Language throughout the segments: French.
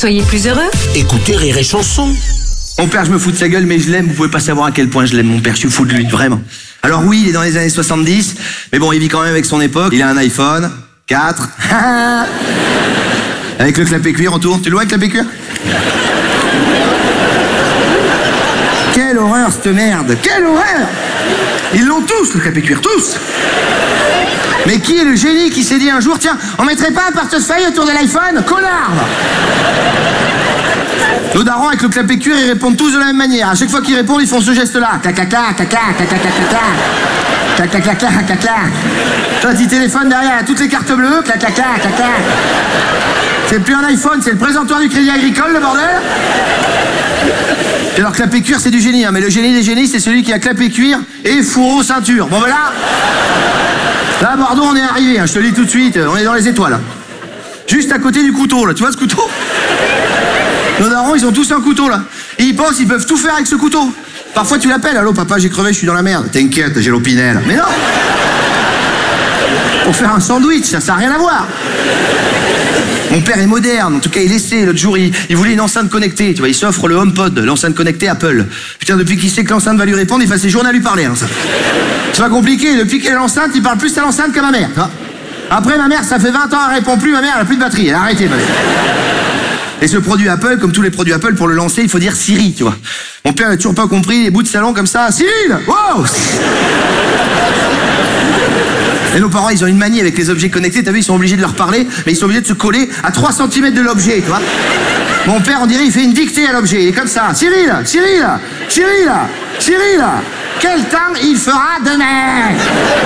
Soyez plus heureux. Écoutez Rire et Chanson. Mon père, je me fous de sa gueule, mais je l'aime. Vous pouvez pas savoir à quel point je l'aime, mon père. Je suis fou de lui, vraiment. Alors oui, il est dans les années 70, mais bon, il vit quand même avec son époque. Il a un iPhone 4. Avec le clapet cuir autour. Tu le vois avec le clapet cuir? Quelle horreur, cette merde. Quelle horreur. Ils l'ont tous, le clapet cuir, tous. Mais qui est le génie qui s'est dit un jour, tiens, on mettrait pas un portefeuille autour de l'iPhone? Connard. Nos darons avec le clapet cuir, ils répondent tous de la même manière. À chaque fois qu'ils répondent, ils font ce geste-là. Clac, clac, clac, clac, clac, clac, clac, clac, clac, clac, clac, clac, clac, clac. Toi, petit téléphone derrière, toutes les cartes bleues, clac, clac, clac, clac, clac. C'est plus un iPhone, c'est le présentoir du Crédit Agricole, le bordel. Et alors, clapet cuir, c'est du génie, hein, mais le génie des génies, c'est celui qui a clapet cuir et fourreau ceinture. Bon, ben là, à Bordeaux, on est arrivé, hein, je te le dis tout de suite, on est dans les étoiles. Juste à côté du couteau, là, tu vois ce couteau? Nos darons, ils ont tous un couteau, là. Et ils pensent qu'ils peuvent tout faire avec ce couteau. Parfois, tu l'appelles, allô, papa, j'ai crevé, je suis dans la merde. T'inquiète, j'ai l'opinel. Mais non! Pour faire un sandwich, ça n'a rien à voir. Mon père est moderne, en tout cas il essaie. L'autre jour il voulait une enceinte connectée, tu vois, il s'offre le HomePod, l'enceinte connectée Apple. Putain, depuis qu'il sait que l'enceinte va lui répondre, il passe ses journées à lui parler, hein, ça. C'est pas compliqué, depuis qu'elle est l'enceinte, il parle plus à l'enceinte qu'à ma mère. Hein. Après ma mère, ça fait 20 ans, elle répond plus, ma mère, elle a plus de batterie, elle a arrêté, ma mère. Et ce produit Apple, comme tous les produits Apple, pour le lancer, il faut dire Siri, tu vois. Mon père n'a toujours pas compris, les bouts de salon comme ça, Cyril, wow. Et nos parents, ils ont une manie avec les objets connectés, t'as vu, ils sont obligés de leur parler, mais ils sont obligés de se coller à 3 cm de l'objet, tu vois. Mon père, on dirait, il fait une dictée à l'objet, il est comme ça. Cyril, Cyril, Cyril, Cyril, quel temps il fera demain?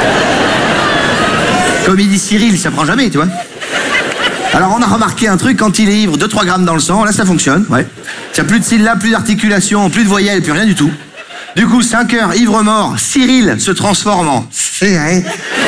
Comme il dit Cyril, ça prend jamais, tu vois. Alors on a remarqué un truc, quand il est ivre, 2-3 grammes dans le sang, là ça fonctionne, ouais. Il n'y a plus de syllabes, plus d'articulation, plus de voyelles, plus rien du tout. Du coup, 5 heures, ivre mort, Cyril se transforme en Cyril.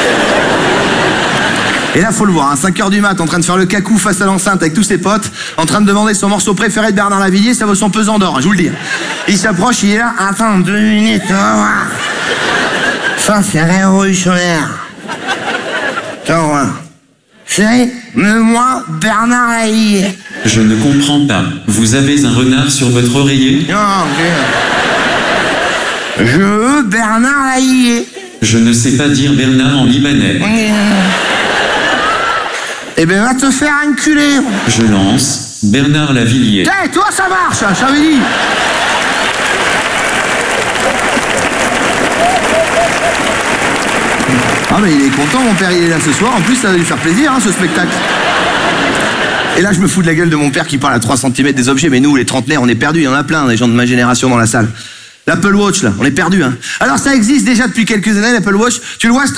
Et là, faut le voir, hein, 5 heures du mat, en train de faire le cacou face à l'enceinte avec tous ses potes, en train de demander son morceau préféré de Bernard Lavilliers, ça vaut son pesant d'or, hein, je vous le dis. Il s'approche, il est là, attends 2 minutes, on va voir. Ça, c'est révolutionnaire. Attends, ouais. Chérie, moi, Bernard Lavilliers. Je ne comprends pas. Vous avez un renard sur votre oreiller? Non, je veux Bernard Lavilliers. Je ne sais pas dire Bernard en libanais. Eh ben, va te faire enculer. Je lance Bernard Lavilliers. Hey, toi, ça marche, je t'avais dit. Ah, mais il est content, mon père, il est là ce soir. En plus, ça va lui faire plaisir, hein, ce spectacle. Et là, je me fous de la gueule de mon père qui parle à 3 cm des objets. Mais nous, les trentenaires, on est perdus. Il y en a plein, des gens de ma génération dans la salle. L'Apple Watch, là, on est perdus, hein. Alors, ça existe déjà depuis quelques années, l'Apple Watch. Tu le vois,